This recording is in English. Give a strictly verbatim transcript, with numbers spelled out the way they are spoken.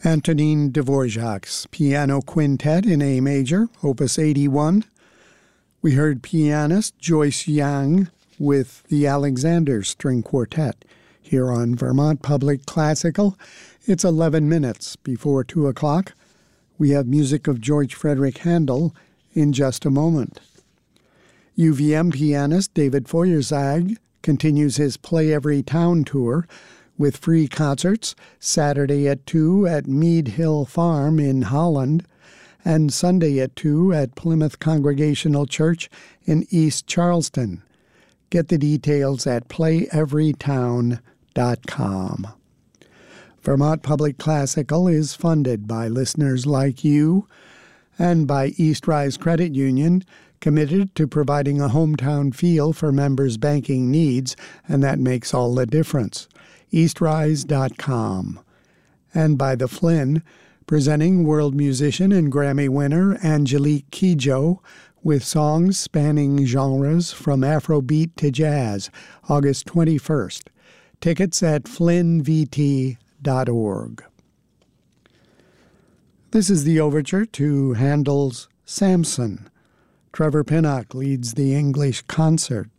Antonin Dvorak's Piano Quintet in A major, Opus eighty-one. We heard pianist Joyce Young with the Alexander String Quartet here on Vermont Public Classical. It's eleven minutes before two o'clock. We have music of George Frederick Handel in just a moment. U V M pianist David Feuerzag continues his Play Every Town tour with free concerts Saturday at two at Mead Hill Farm in Holland and Sunday at two at Plymouth Congregational Church in East Charleston. Get the details at play every town dot com. Vermont Public Classical is funded by listeners like you and by East Rise Credit Union, committed to providing a hometown feel for members' banking needs, and that makes all the difference. east rise dot com. And by the Flynn, presenting world musician and Grammy winner Angelique Kidjo with songs spanning genres from Afrobeat to jazz, August twenty-first. Tickets at flynn v t dot org. This is the overture to Handel's Samson. Trevor Pinnock leads the English concert.